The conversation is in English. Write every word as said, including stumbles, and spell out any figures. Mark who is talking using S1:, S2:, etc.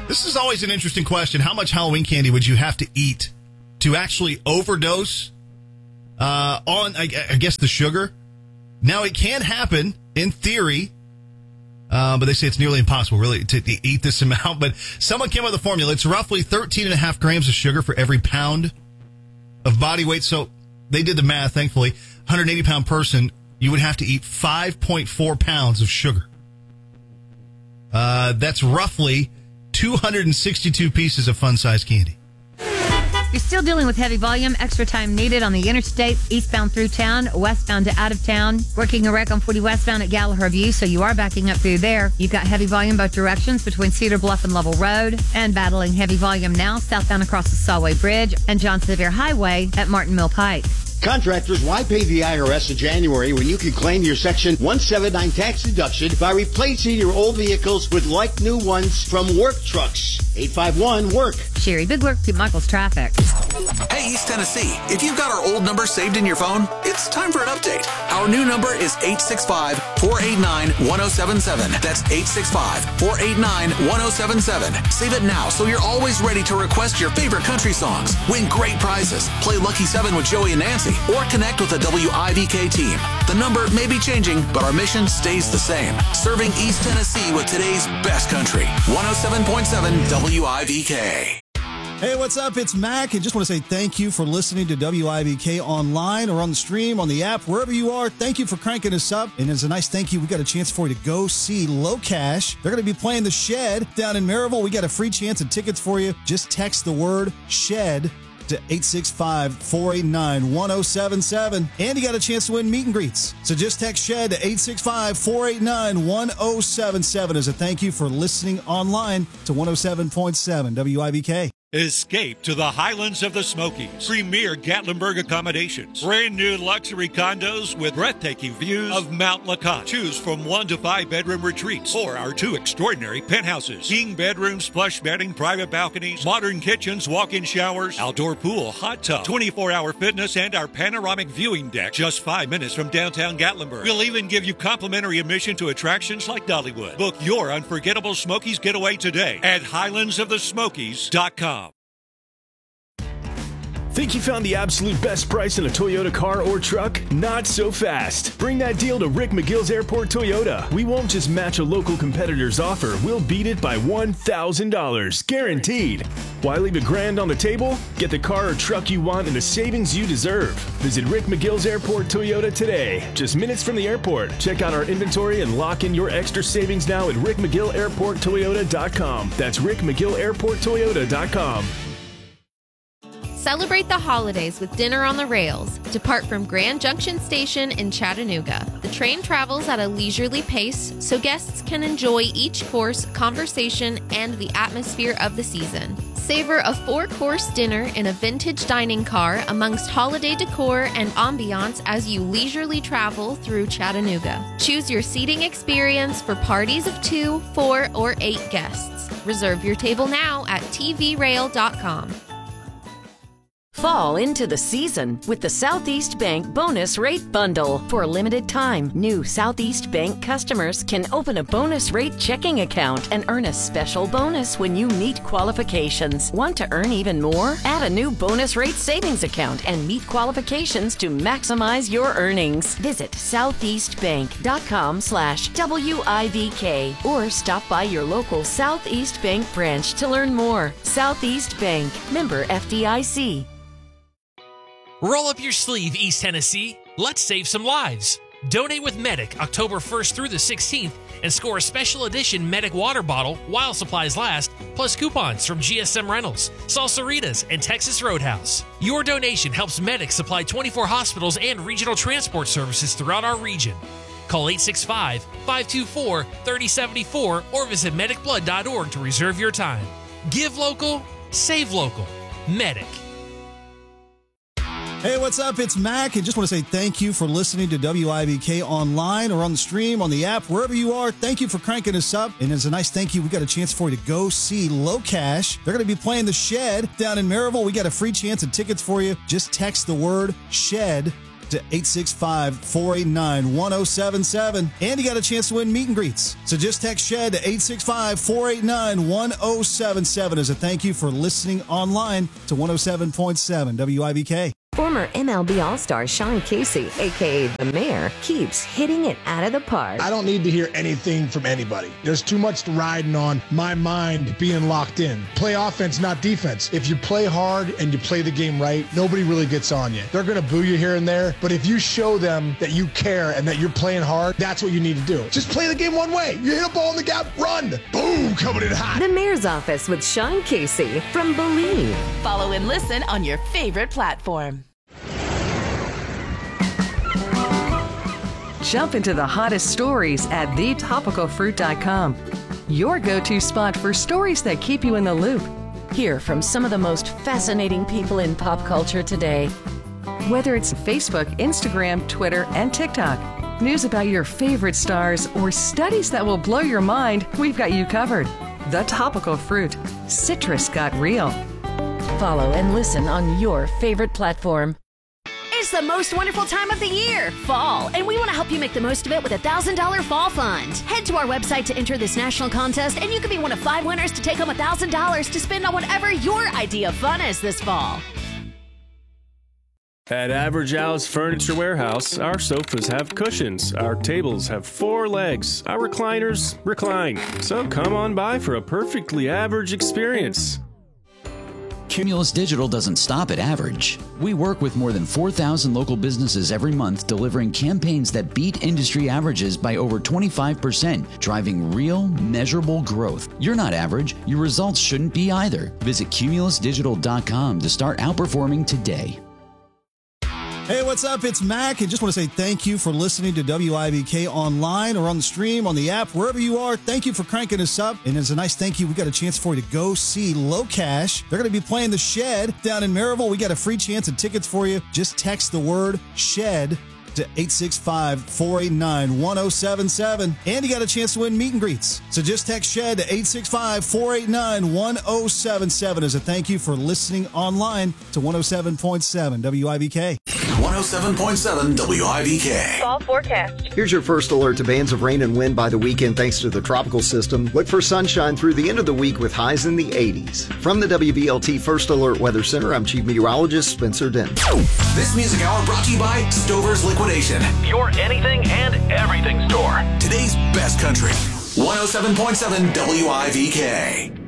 S1: This is always an interesting question. How much Halloween candy would you have to eat to actually overdose uh, on, I, I guess, the sugar? Now, it can happen in theory, uh, but they say it's nearly impossible, really, to, to eat this amount. But someone came up with a formula. It's roughly thirteen and a half grams of sugar for every pound of body weight. So they did the math, thankfully. one hundred eighty pound person, you would have to eat five point four pounds of sugar. Uh, that's roughly two hundred sixty-two pieces of fun-sized candy.
S2: You're still dealing with heavy volume, extra time needed on the interstate, eastbound through town, westbound to out of town, working a wreck on forty westbound at Gallagher View, so you are backing up through there. You've got heavy volume both directions between Cedar Bluff and Lovell Road, and battling heavy volume now southbound across the Solway Bridge and John Sevier Highway at Martin Mill Pike.
S3: Contractors, why pay the I R S in January when you can claim your Section one seventy-nine tax deduction by replacing your old vehicles with like new ones from Work Trucks? eight five one, work.
S2: Sherry Bigler, Pete Michaels Traffic.
S4: Hey, East Tennessee, if you've got our old number saved in your phone, it's time for an update. Our new number is eight six five, four eight nine, one oh seven seven. That's eight six five, four eight nine, one oh seven seven. Save it now so you're always ready to request your favorite country songs, win great prizes, play Lucky seven with Joey and Nancy, or connect with the W I V K team. The number may be changing, but our mission stays the same. Serving East Tennessee with today's best country. one oh seven point seven W I V K.
S5: Hey, what's up? It's Mac. I just want to say thank you for listening to W I V K online or on the stream, on the app, wherever you are. Thank you for cranking us up. And as a nice thank you, we got a chance for you to go see Low Cash. They're going to be playing The Shed down in Maryville. We got a free chance of tickets for you. Just text the word SHED to eight six five, four eight nine, one oh seven seven. And you got a chance to win meet and greets. So just text SHED to eight six five, four eight nine, one oh seven seven as a thank you for listening online to one oh seven point seven W I V K.
S6: Escape to the Highlands of the Smokies. Premier Gatlinburg accommodations. Brand new luxury condos with breathtaking views of Mount Lacan. Choose from one to five bedroom retreats or our two extraordinary penthouses. King bedrooms, plush bedding, private balconies, modern kitchens, walk-in showers, outdoor pool, hot tub, twenty-four hour fitness, and our panoramic viewing deck just five minutes from downtown Gatlinburg. We'll even give you complimentary admission to attractions like Dollywood. Book your unforgettable Smokies getaway today at highlands of the smokies dot com.
S7: Think you found the absolute best price on a Toyota car or truck? Not so fast. Bring that deal to Rick McGill's Airport Toyota. We won't just match a local competitor's offer. We'll beat it by one thousand dollars. Guaranteed. Why leave a grand on the table? Get the car or truck you want and the savings you deserve. Visit Rick McGill's Airport Toyota today. Just minutes from the airport. Check out our inventory and lock in your extra savings now at rick mcgill airport toyota dot com. That's rick mcgill airport toyota dot com.
S8: Celebrate the holidays with Dinner on the Rails. Depart from Grand Junction Station in Chattanooga. The train travels at a leisurely pace so guests can enjoy each course, conversation, and the atmosphere of the season. Savor a four-course dinner in a vintage dining car amongst holiday decor and ambiance as you leisurely travel through Chattanooga. Choose your seating experience for parties of two, four, or eight guests. Reserve your table now at t v rail dot com.
S9: Fall into the season with the Southeast Bank Bonus Rate Bundle. For a limited time, new Southeast Bank customers can open a bonus rate checking account and earn a special bonus when you meet qualifications. Want to earn even more? Add a new bonus rate savings account and meet qualifications to maximize your earnings. Visit southeastbank.com slash WIVK or stop by your local Southeast Bank branch to learn more. Southeast Bank, member F D I C.
S10: Roll up your sleeve, East Tennessee. Let's save some lives. Donate with Medic October first through the sixteenth and score a special edition Medic water bottle while supplies last, plus coupons from G S M Rentals, Salsaritas, and Texas Roadhouse. Your donation helps Medic supply twenty-four hospitals and regional transport services throughout our region. Call eight six five, five two four, three oh seven four or visit medic blood dot org to reserve your time. Give local, save local. Medic.
S5: Hey, what's up? It's Mac. I just want to say thank you for listening to W I V K online or on the stream, on the app, wherever you are. Thank you for cranking us up. And as a nice thank you, we got a chance for you to go see Low Cash. They're going to be playing The Shed down in Maryville. We got a free chance of tickets for you. Just text the word SHED to eight six five, four eight nine, one oh seven seven. And you got a chance to win meet and greets. So just text SHED to eight six five, four eight nine, one oh seven seven as a thank you for listening online to one oh seven point seven W I B K.
S9: Former M L B All-Star Sean Casey, a k a. The Mayor, keeps hitting it out of the park.
S11: I don't need to hear anything from anybody. There's too much riding on my mind being locked in. Play offense, not defense. If you play hard and you play the game right, nobody really gets on you. They're going to boo you here and there, but if you show them that you care and that you're playing hard, that's what you need to do. Just play the game one way. You hit a ball in the gap, run. Boom, coming in hot.
S9: The Mayor's Office with Sean Casey from Believe.
S12: Follow and listen on your favorite platform.
S13: Jump into the hottest stories at the topical fruit dot com. Your go-to spot for stories that keep you in the loop.
S9: Hear from some of the most fascinating people in pop culture today.
S13: Whether it's Facebook, Instagram, Twitter, and TikTok, news about your favorite stars, or studies that will blow your mind, we've got you covered. The Topical Fruit. Citrus got real.
S9: Follow and listen on your favorite platform.
S14: It's the most wonderful time of the year, fall, and we want to help you make the most of it with a one thousand dollars Fall Fund. Head to our website to enter this national contest, and you can be one of five winners to take home one thousand dollars to spend on whatever your idea of fun is this fall.
S7: At Average Al's Furniture Warehouse, our sofas have cushions, our tables have four legs, our recliners recline. So come on by for a perfectly average experience.
S15: Cumulus Digital doesn't stop at average. We work with more than four thousand local businesses every month, delivering campaigns that beat industry averages by over twenty-five percent, driving real, measurable growth. You're not average. Your results shouldn't be either. Visit cumulus digital dot com to start outperforming today.
S5: Hey, what's up? It's Mac, and just want to say thank you for listening to W I B K online or on the stream, on the app, wherever you are. Thank you for cranking us up. And as a nice thank you, we got a chance for you to go see LoCash. They're going to be playing the Shed down in Maryville. We got a free chance of tickets for you. Just text the word SHED to eight six five, four eight nine, one oh seven seven. And you got a chance to win meet and greets. So just text SHED to eight six five, four eight nine, one oh seven seven as a thank you for listening online to one oh seven point seven W I B K.
S4: one oh seven point seven W I B K.
S16: Fall forecast.
S17: Here's your first alert to bands of rain and wind by the weekend thanks to the tropical system. Look for sunshine through the end of the week with highs in the eighties. From the W V L T First Alert Weather Center, I'm Chief Meteorologist Spencer Dent.
S4: This music hour brought to you by Stover's Liquidation.
S18: Your anything and everything store.
S4: Today's best country. one oh seven point seven W I B K.